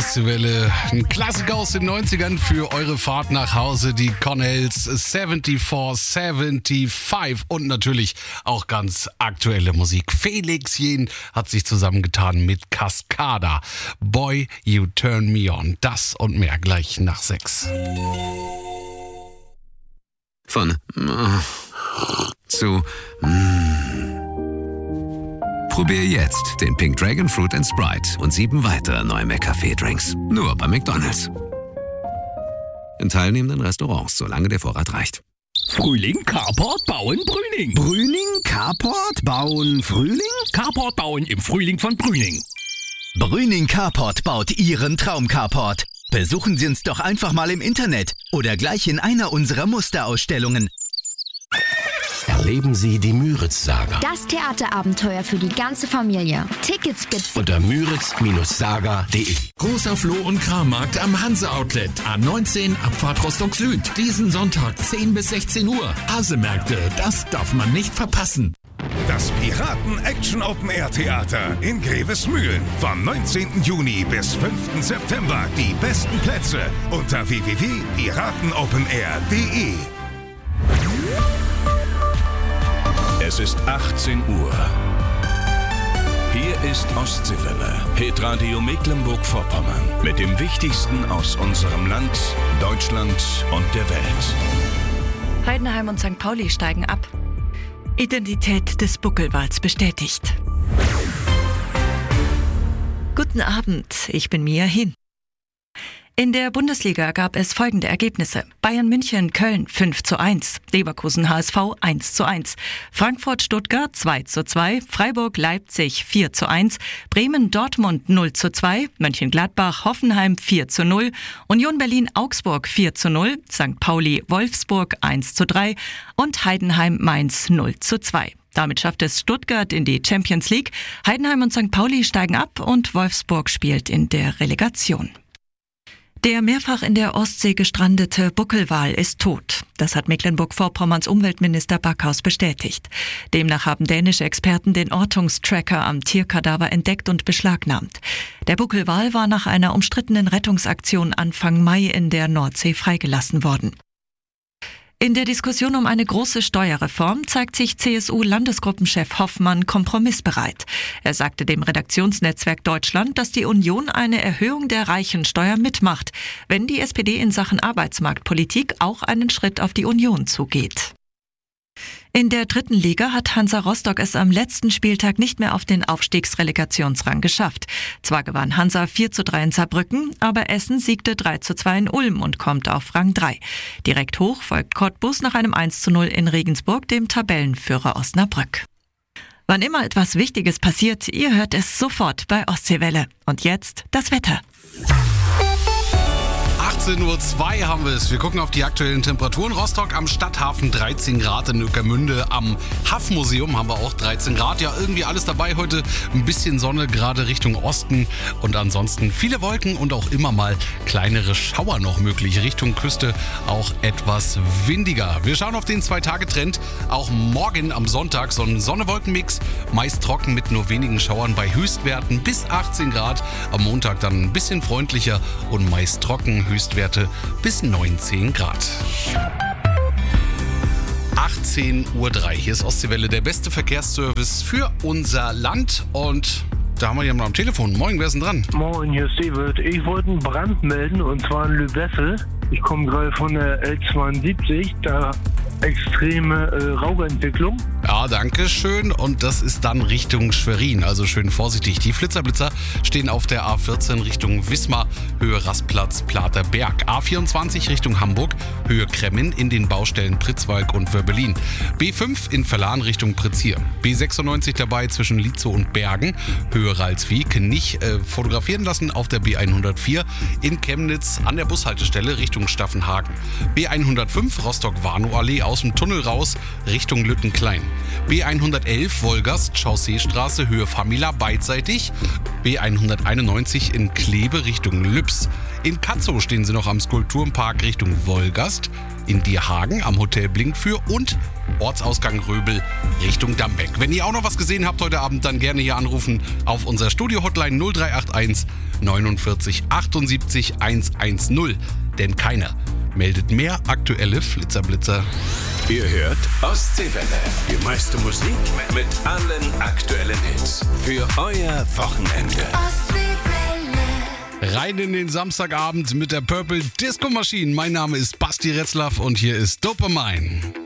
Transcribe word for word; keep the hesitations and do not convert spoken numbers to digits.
Ostseewelle. Ein Klassiker aus den neunzigern für eure Fahrt nach Hause. Die Connells vierundsiebzig, fünfundsiebzig und natürlich auch ganz aktuelle Musik. Felix Jähn hat sich zusammengetan mit Cascada. Boy, You Turn Me On. Das und mehr gleich nach sechs. Von zu Probier jetzt den Pink Dragon Fruit and Sprite und sieben weitere neue McCafé-Drinks. Nur bei McDonald's. In teilnehmenden Restaurants, solange der Vorrat reicht. Frühling, Carport, Bauen, Brüning. Brüning, Carport, Bauen, Frühling? Carport bauen im Frühling von Brüning. Brüning Carport baut Ihren Traum-Carport. Besuchen Sie uns doch einfach mal im Internet oder gleich in einer unserer Musterausstellungen. Erleben Sie die Müritz-Saga. Das Theaterabenteuer für die ganze Familie. Tickets gibt's Unter müritz Saga punkt de. Großer Floh- und Krammarkt am Hanse-Outlet. A neunzehn, Abfahrt Rostock Süd. Diesen Sonntag zehn bis sechzehn Uhr. Hasemärkte, das darf man nicht verpassen. Das Piraten-Action-Open-Air-Theater in Grevesmühlen. Vom neunzehnten Juni bis fünften September. Die besten Plätze unter w w w punkt piratenopenair punkt de. Es ist achtzehn Uhr. Hier ist Ostseewelle, Hitradio Mecklenburg-Vorpommern. Mit dem Wichtigsten aus unserem Land, Deutschland und der Welt. Heidenheim und Sankt Pauli steigen ab. Identität des Buckelwals bestätigt. Guten Abend, ich bin Mia Hin. In der Bundesliga gab es folgende Ergebnisse. Bayern München Köln fünf zu eins, Leverkusen H S V eins zu eins, Frankfurt Stuttgart zwei zu zwei, Freiburg Leipzig vier zu eins, Bremen Dortmund null zu zwei, Mönchengladbach Hoffenheim vier zu null, Union Berlin Augsburg vier zu null, Sankt Pauli Wolfsburg eins zu drei und Heidenheim Mainz null zu zwei. Damit schafft es Stuttgart in die Champions League, Heidenheim und Sankt Pauli steigen ab und Wolfsburg spielt in der Relegation. Der mehrfach in der Ostsee gestrandete Buckelwal ist tot. Das hat Mecklenburg-Vorpommerns Umweltminister Backhaus bestätigt. Demnach haben dänische Experten den Ortungstracker am Tierkadaver entdeckt und beschlagnahmt. Der Buckelwal war nach einer umstrittenen Rettungsaktion Anfang Mai in der Nordsee freigelassen worden. In der Diskussion um eine große Steuerreform zeigt sich C S U-Landesgruppenchef Hoffmann kompromissbereit. Er sagte dem Redaktionsnetzwerk Deutschland, dass die Union eine Erhöhung der Reichensteuer mitmacht, wenn die S P D in Sachen Arbeitsmarktpolitik auch einen Schritt auf die Union zugeht. In der dritten Liga hat Hansa Rostock es am letzten Spieltag nicht mehr auf den Aufstiegsrelegationsrang geschafft. Zwar gewann Hansa vier zu drei in Saarbrücken, aber Essen siegte drei zu zwei in Ulm und kommt auf Rang drei. Direkt hoch folgt Cottbus nach einem eins zu null in Regensburg, dem Tabellenführer Osnabrück. Wann immer etwas Wichtiges passiert, ihr hört es sofort bei Ostseewelle. Und jetzt das Wetter. achtzehn Uhr zwei haben wir es. Wir gucken auf die aktuellen Temperaturen. Rostock am Stadthafen dreizehn Grad, in Ueckermünde am Haffmuseum haben wir auch dreizehn Grad. Ja, irgendwie alles dabei heute. Ein bisschen Sonne, gerade Richtung Osten. Und ansonsten viele Wolken und auch immer mal kleinere Schauer noch möglich. Richtung Küste auch etwas windiger. Wir schauen auf den Zwei-Tage-Trend. Auch morgen am Sonntag so ein Sonne-Wolken-Mix. Meist trocken mit nur wenigen Schauern bei Höchstwerten bis achtzehn Grad. Am Montag dann ein bisschen freundlicher und meist trocken. Höchstwerte bis neunzehn Grad. achtzehn Uhr drei. Hier ist Ostseewelle, der beste Verkehrsservice für unser Land. Und da haben wir jemanden am Telefon. Moin, wer ist denn dran? Moin, hier ist David. Ich wollte einen Brand melden, und zwar in Lübessel. Ich komme gerade von der L zweiundsiebzig, da extreme äh, Rauchentwicklung. Ja, danke schön. Und das ist dann Richtung Schwerin, also schön vorsichtig. Die Flitzerblitzer stehen auf der A vierzehn Richtung Wismar, Höhe Rastplatz Platerberg. A vierundzwanzig Richtung Hamburg, Höhe Kremmen in den Baustellen Pritzwalk und Wörbelin. B fünf in Verlan Richtung Prizier. B sechsundneunzig dabei zwischen Lietzow und Bergen, Höhe Ralswiek. Nicht äh, fotografieren lassen auf der B hundertvier in Chemnitz an der Bushaltestelle Richtung Staffenhagen. B hundertfünf Rostock-Warnow-Allee aus dem Tunnel raus Richtung Lüttenklein. B hundertelf Wolgast, Chausseestraße, Höhe Famila beidseitig. B hunderteinundneunzig in Kleve Richtung Lübs. In Katzow stehen sie noch am Skulpturenpark Richtung Wolgast. In Dierhagen am Hotel Blinkfür und Ortsausgang Röbel Richtung Dambeck. Wenn ihr auch noch was gesehen habt heute Abend, dann gerne hier anrufen auf unser Studio-Hotline null drei acht eins neunundvierzig achtundsiebzig hundertzehn. Denn keiner meldet mehr aktuelle Flitzerblitzer. Ihr hört Ostseewelle. Die meiste Musik mit allen aktuellen Hits. Für euer Wochenende. Rein in den Samstagabend mit der Purple Disco Machine. Mein Name ist Basti Retzlaff und hier ist Dopamine.